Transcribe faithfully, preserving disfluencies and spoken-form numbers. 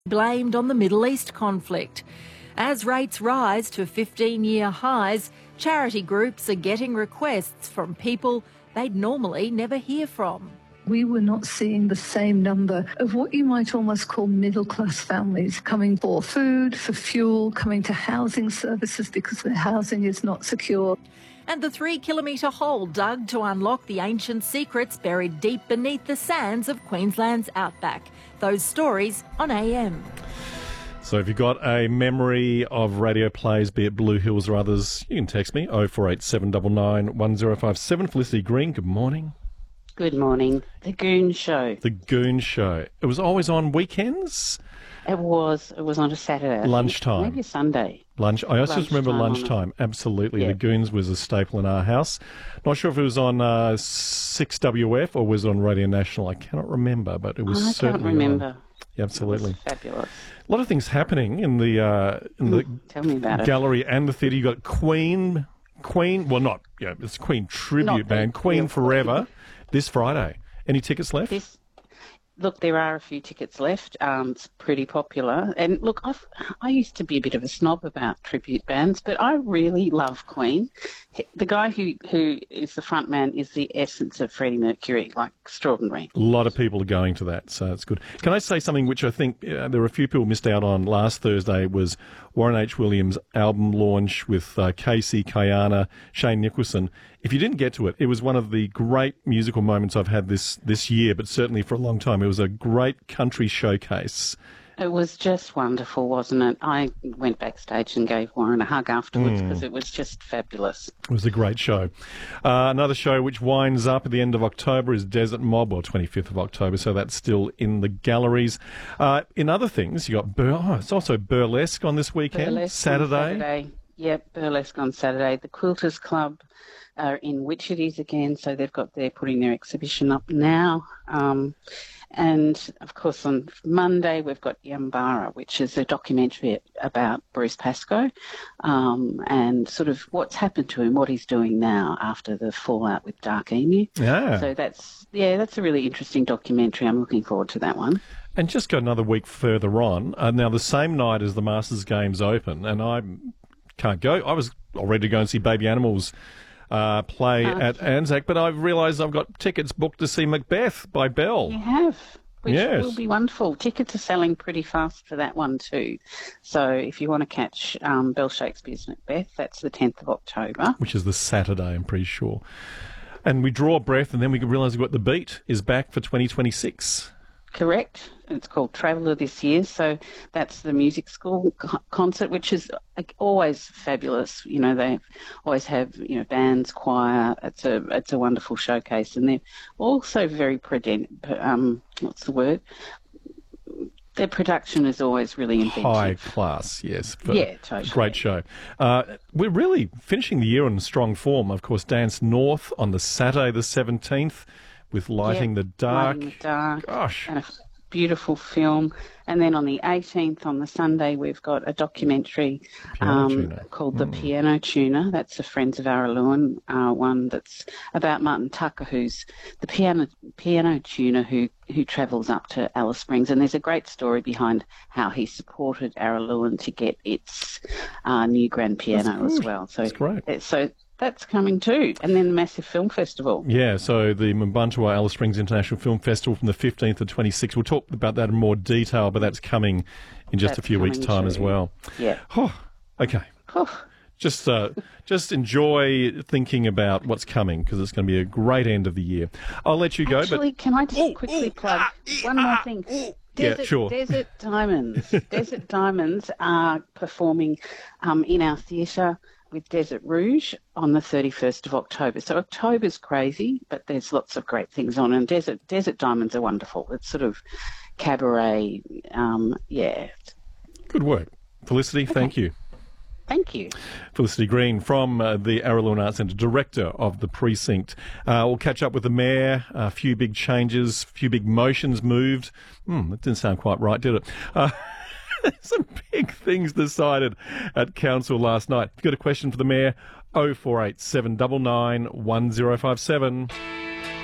blamed on the Middle East conflict. As rates rise to fifteen-year highs, charity groups are getting requests from people they'd normally never hear from. We were not seeing the same number of what you might almost call middle-class families coming for food, for fuel, coming to housing services because their housing is not secure. And the three-kilometre hole dug to unlock the ancient secrets buried deep beneath the sands of Queensland's outback. Those stories on A M. So if you've got a memory of radio plays, be it Blue Hills or others, you can text me, oh four eight seven nine nine one oh five seven. Felicity Green, good morning. Good morning. The Goon Show. The Goon Show. It was always on weekends? It was. It was on a Saturday. Lunchtime. Maybe a Sunday. Lunch. I also just remember lunchtime. Absolutely. Yeah. The Goons was a staple in our house. Not sure if it was on uh, six W F or was it on Radio National. I cannot remember, but it was I certainly can't remember. On. Yeah, absolutely. Fabulous. A lot of things happening in the uh, in the Tell me about gallery it. and the theatre. You got Queen, Queen. Well, not yeah, it's Queen tribute not band, Queen Forever, this Friday. Any tickets left? This, look, there are a few tickets left. Um, it's pretty popular. And look, I've, I used to be a bit of a snob about tribute bands, but I really love Queen. The guy who, who is the front man is the essence of Freddie Mercury, like extraordinary. A lot of people are going to that, so it's good. Can I say something which I think uh, there were a few people missed out on last Thursday was Warren H. Williams' album launch with uh, Casey, Kayana, Shane Nicholson. If you didn't get to it, it was one of the great musical moments I've had this, this year, but certainly for a long time. It was a great country showcase. It was just wonderful, wasn't it? I went backstage and gave Warren a hug afterwards because mm. it was just fabulous. It was a great show. Uh, another show which winds up at the end of October is Desert Mob, or twenty-fifth of October, so that's still in the galleries. Uh, in other things, you got Bur- oh, it's also Burlesque on this weekend, Burlesque Saturday. On Saturday. Yep, Burlesque on Saturday. The Quilters Club are in Witchetties again, so they've got they're putting their exhibition up now. Um, and of course on Monday we've got Yambara, which is a documentary about Bruce Pascoe um, and sort of what's happened to him, what he's doing now after the fallout with Dark Emu. Yeah. So that's yeah, that's a really interesting documentary. I'm looking forward to that one. And just go another week further on. Uh, now the same night as the Masters Games open, and I can't go. I was all ready to go and see Baby Animals Uh, play uh, at Anzac, but I've realised I've got tickets booked to see Macbeth by Bell. You have, which yes. will be wonderful. Tickets are selling pretty fast for that one too. So if you want to catch um, Bell Shakespeare's Macbeth, that's the tenth of October. Which is the Saturday, I'm pretty sure. And we draw a breath and then we realise what The Beat is back for twenty twenty-six. Correct. It's called Traveller this year, so that's the music school co- concert, which is always fabulous. You know, they always have you know bands, choir. It's a it's a wonderful showcase, and they're also very predent. Um, what's the word? Their production is always really inventive. High class, yes. Yeah, totally. Great show. Uh, we're really finishing the year in strong form. Of course, Dance North on the Saturday the seventeenth with Lighting yeah, the Dark. Lighting the Dark. Gosh. And a beautiful film. And then on the eighteenth, on the Sunday, we've got a documentary um, called The mm. Piano Tuner. That's the Friends of Araluen uh, one that's about Martin Tucker, who's the piano piano tuner who, who travels up to Alice Springs. And there's a great story behind how he supported Araluen to get its uh, new grand piano as well. So, that's great. So that's coming too. And then the massive film festival. Yeah, so the Mbuntwa Alice Springs International Film Festival from the fifteenth to twenty-sixth. We'll talk about that in more detail, but that's coming in just that's a few weeks' time too. as well. Yeah. Oh, okay. Oh. Just uh, just enjoy thinking about what's coming because it's going to be a great end of the year. I'll let you go. Actually, but can I just quickly plug one more thing? Desert, yeah, sure. Desert Diamonds. Desert Diamonds are performing um, in our theatre with Desert Rouge on the thirty-first of October. So October's crazy, but there's lots of great things on. And Desert Desert Diamonds are wonderful. It's sort of cabaret, um, yeah. Good work. Felicity, okay. Thank you. Thank you. Felicity Green from uh, the Araluen Arts Centre, Director of the Precinct. Uh, we'll catch up with the Mayor. A few big changes, a few big motions moved. Hmm, that didn't sound quite right, did it? Uh, some big things decided at Council last night. If you've got a question for the Mayor, oh four eight seven nine nine one oh five seven.